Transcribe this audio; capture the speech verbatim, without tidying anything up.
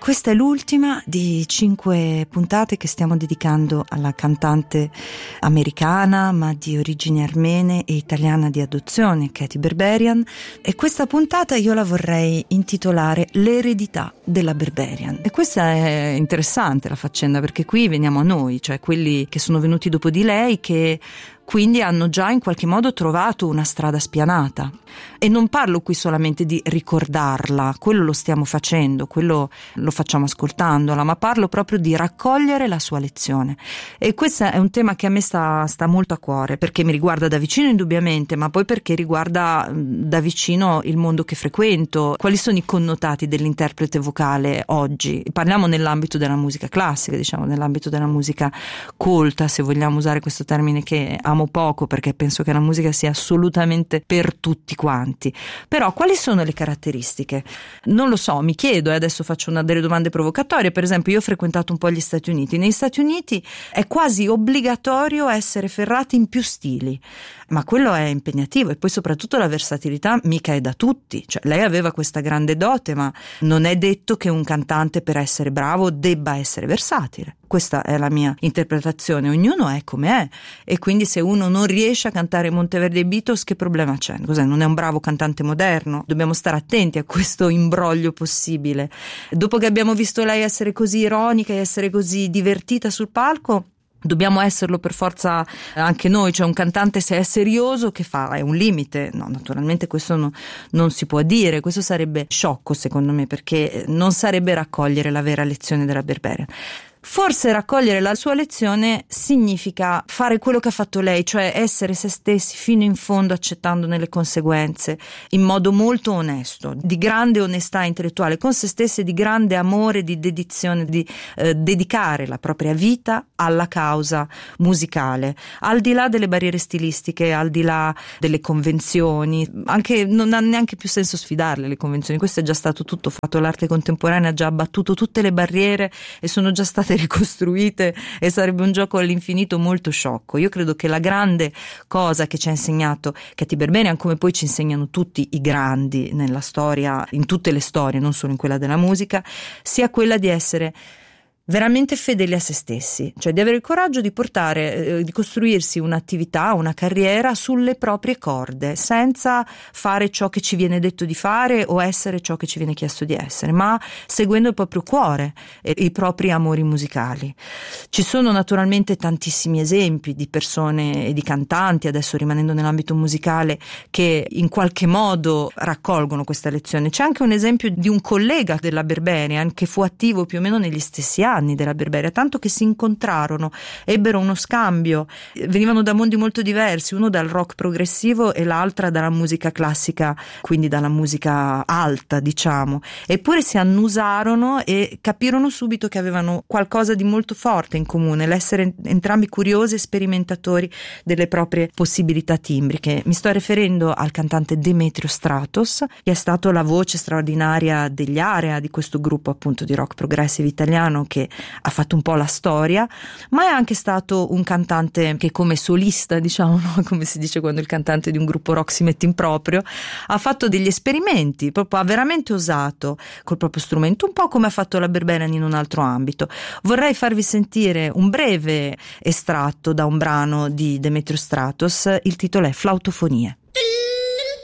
questa è l'ultima di cinque puntate che stiamo dedicando alla cantante americana ma di origini armene e italiana di adozione, Katy Berberian, e questa puntata io la vorrei intitolare L'eredità della Berberian. E questa è interessante la faccenda, perché qui veniamo a noi, cioè quelli che sono venuti dopo di lei, che quindi hanno già in qualche modo trovato una strada spianata. E non parlo qui solamente di ricordarla, quello lo stiamo facendo, quello lo facciamo ascoltandola, ma parlo proprio di raccogliere la sua lezione. E questo è un tema che a me sta, sta molto a cuore, perché mi riguarda da vicino indubbiamente, ma poi perché riguarda da vicino il mondo che frequento. Quali sono i connotati dell'interprete vocale oggi? Parliamo nell'ambito della musica classica, diciamo nell'ambito della musica colta, se vogliamo usare questo termine che amo poco, perché penso che la musica sia assolutamente per tutti quanti. Però quali sono le caratteristiche? Non lo so, mi chiedo, e adesso faccio una delle domande provocatorie. Per esempio, io ho frequentato un po' gli Stati Uniti. Negli Stati Uniti è quasi obbligatorio essere ferrati in più stili, ma quello è impegnativo, e poi soprattutto la versatilità mica è da tutti. Cioè, lei aveva questa grande dote, ma non è detto che un cantante per essere bravo debba essere versatile. Questa è la mia interpretazione, ognuno è come è, e quindi se uno non riesce a cantare Monteverdi e Beatles, che problema c'è? Cos'è? Non è un bravo cantante moderno? Dobbiamo stare attenti a questo imbroglio possibile. Dopo che abbiamo visto lei essere così ironica e essere così divertita sul palco, dobbiamo esserlo per forza anche noi. Cioè, un cantante, se è serioso, che fa? È un limite? No, naturalmente questo no, non si può dire. Questo sarebbe sciocco, secondo me, perché non sarebbe raccogliere la vera lezione della Berberian. Forse raccogliere la sua lezione significa fare quello che ha fatto lei, cioè essere se stessi fino in fondo, accettandone le conseguenze, in modo molto onesto, di grande onestà intellettuale con se stessi, di grande amore, di dedizione, di eh, dedicare la propria vita alla causa musicale, al di là delle barriere stilistiche, al di là delle convenzioni. Anche non ha neanche più senso sfidarle le convenzioni, questo è già stato tutto fatto. L'arte contemporanea ha già abbattuto tutte le barriere e sono già state ricostruite, e sarebbe un gioco all'infinito molto sciocco. Io credo che la grande cosa che ci ha insegnato Katy Berberian, come poi ci insegnano tutti i grandi nella storia, in tutte le storie, non solo in quella della musica, sia quella di essere veramente fedeli a se stessi, cioè di avere il coraggio di portare, eh, di costruirsi un'attività, una carriera sulle proprie corde, senza fare ciò che ci viene detto di fare o essere ciò che ci viene chiesto di essere, ma seguendo il proprio cuore e i propri amori musicali. Ci sono naturalmente tantissimi esempi di persone e di cantanti, adesso rimanendo nell'ambito musicale, che in qualche modo raccolgono questa lezione. C'è anche un esempio di un collega della Berberian che fu attivo più o meno negli stessi anni della Berberian, tanto che si incontrarono, ebbero uno scambio, venivano da mondi molto diversi, uno dal rock progressivo e l'altra dalla musica classica, quindi dalla musica alta, diciamo, eppure si annusarono e capirono subito che avevano qualcosa di molto forte in comune, l'essere entrambi curiosi e sperimentatori delle proprie possibilità timbriche. Mi sto riferendo al cantante Demetrio Stratos, che è stato la voce straordinaria degli Area, di questo gruppo appunto di rock progressive italiano che ha fatto un po' la storia, ma è anche stato un cantante che come solista, diciamo, no? Come si dice quando il cantante di un gruppo rock si mette in proprio, ha fatto degli esperimenti, proprio ha veramente osato col proprio strumento, un po' come ha fatto la Berberian in un altro ambito. Vorrei farvi sentire un breve estratto da un brano di Demetrio Stratos, il titolo è Flautofonie.